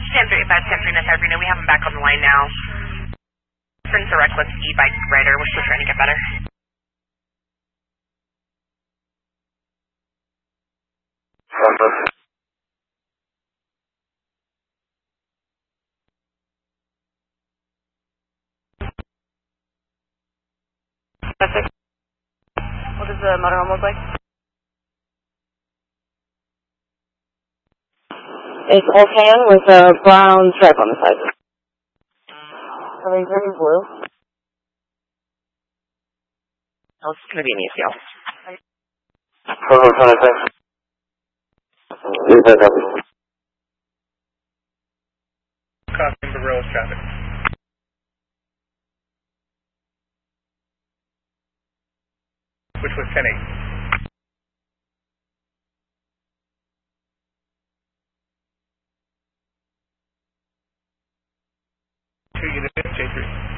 1035, 1039, Sabrina. We have him back on the line now. Friends a reckless e-bike rider. We're still trying to get better. That's it. What does the motorhome look like? It's Ultan with a brown stripe on the side. Are they green and blue? Oh, it's going to be an ECL. Crossing the rails traffic. Which was 10-8. 2 units, J3.